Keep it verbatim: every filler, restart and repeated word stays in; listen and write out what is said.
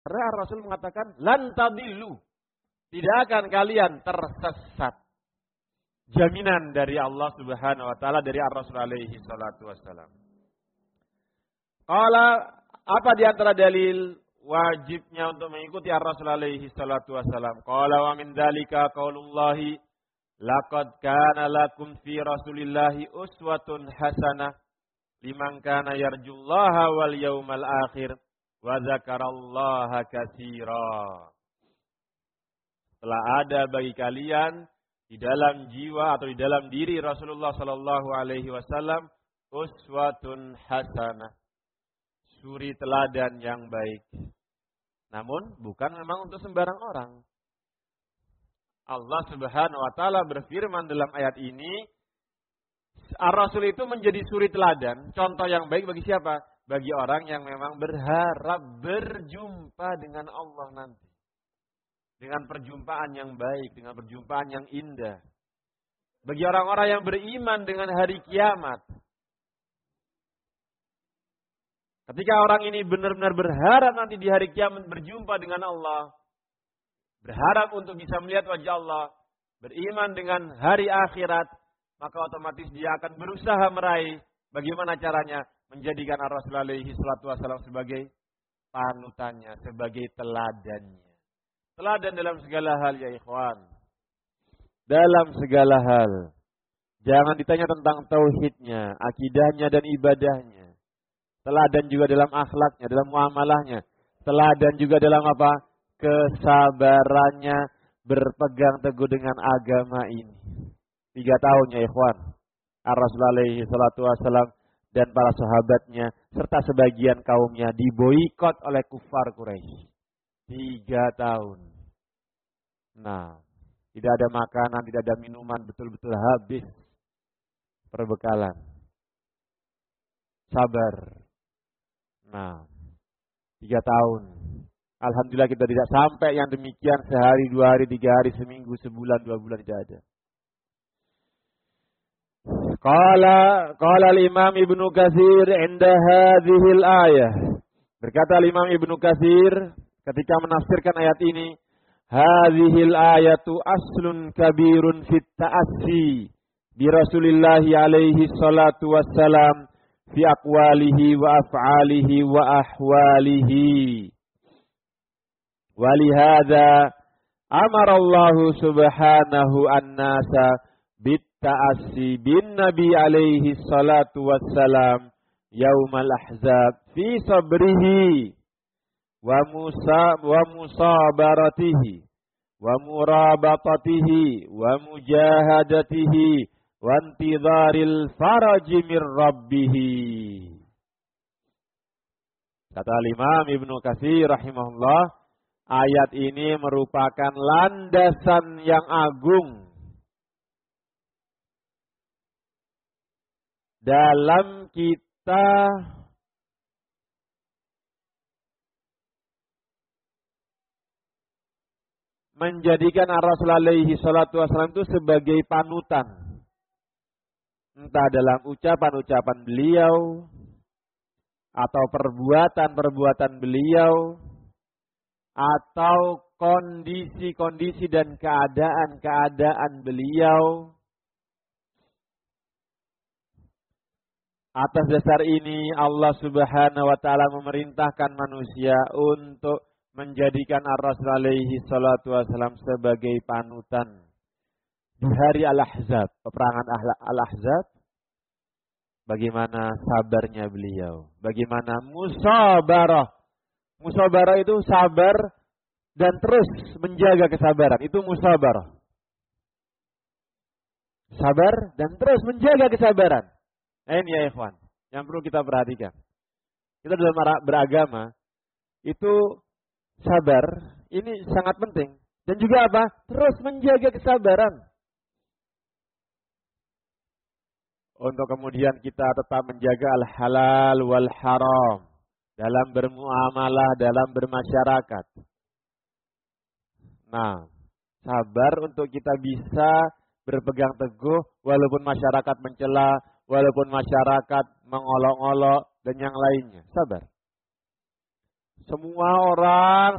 Karena Rasul mengatakan, lan tadillu. Tidak akan kalian tersesat. Jaminan dari Allah Subhanahu wa taala, dari Ar-Rasul alaihi salatu wassalam. Qala, apa di antara dalil wajibnya untuk mengikuti Ar-Rasul alaihi salatu wassalam? Qala wa min dzalika qaulullahi laqad kana lakum fi Rasulillahi uswatun hasanah liman kana yarjullaha wal yaumal akhir wa dzakarallaha katsira. Telah ada bagi kalian di dalam jiwa atau di dalam diri Rasulullah sallallahu alaihi wasallam uswatun hasanah, suri teladan yang baik. Namun bukan memang untuk sembarang orang. Allah Subhanahu wa taala berfirman dalam ayat ini, Ar-Rasul itu menjadi suri teladan, contoh yang baik bagi siapa? Bagi orang yang memang berharap berjumpa dengan Allah nanti. Dengan perjumpaan yang baik, dengan perjumpaan yang indah. Bagi orang-orang yang beriman dengan hari kiamat. Ketika orang ini benar-benar berharap nanti di hari kiamat berjumpa dengan Allah, berharap untuk bisa melihat wajah Allah, beriman dengan hari akhirat, maka otomatis dia akan berusaha meraih bagaimana caranya menjadikan Ar-Rasul alaihi salatu wassalam sebagai panutannya, sebagai teladannya. Teladan dalam segala hal ya ikhwan. Dalam segala hal. Jangan ditanya tentang tauhidnya, akidahnya dan ibadahnya. Teladan juga dalam akhlaknya, dalam muamalahnya. Teladan juga dalam apa? Kesabarannya berpegang teguh dengan agama ini. Tiga tahun ya ikhwan. Ar-Rasul alaihi salatu wassalam dan para sahabatnya serta sebagian kaumnya diboikot oleh kufar Quraisy. Tiga tahun. Nah, tidak ada makanan, tidak ada minuman, betul-betul habis perbekalan. Sabar. Nah, tiga tahun. Alhamdulillah kita tidak sampai yang demikian sehari, dua hari, tiga hari, seminggu, sebulan, dua bulan, tidak ada. Qala qala al-Imam Ibnu Katsir 'inda hadhil ayah. Berkata Imam Ibnu Katsir ketika menafsirkan ayat ini, hadhil ayatu aslun kabirun fit ta'assi bi Rasulillah alaihi salatu wassalam fi aqwalihi wa af'alihi wa ahwalihi. Walihada amara Allah subhanahu an-nasa bit-ta'assi bin Nabi alaihi salatu wassalam yaumal ahzab fi sabrihi wa musa wa musabaratihi wa murabatatihi wa mujahadatihi wa intidharil faraji mir rabbih. Kata Imam Ibnu Katsir rahimahullah, ayat ini merupakan landasan yang agung dalam kita menjadikan Ar-Rasul alaihi salatu wassalam itu sebagai panutan. Entah dalam ucapan-ucapan beliau atau perbuatan-perbuatan beliau atau kondisi-kondisi dan keadaan-keadaan beliau. Atas dasar ini Allah Subhanahu wa taala memerintahkan manusia untuk menjadikan Ar-Rasul alaihi salatu wassalam sebagai panutan. Di hari Al-Ahzab, peperangan Al-Ahzab, bagaimana sabarnya beliau, bagaimana musabarah. Musabarah itu sabar dan terus menjaga kesabaran. Itu musabarah. Sabar dan terus menjaga kesabaran. Nah, ini ya ikhwan, yang perlu kita perhatikan. Kita dalam beragama, itu sabar, ini sangat penting. Dan juga apa? Terus menjaga kesabaran. Untuk kemudian kita tetap menjaga al-halal wal haram. Dalam bermuamalah, dalam bermasyarakat. Nah, sabar untuk kita bisa berpegang teguh walaupun masyarakat mencela, walaupun masyarakat mengolok-olok dan yang lainnya. Sabar. Semua orang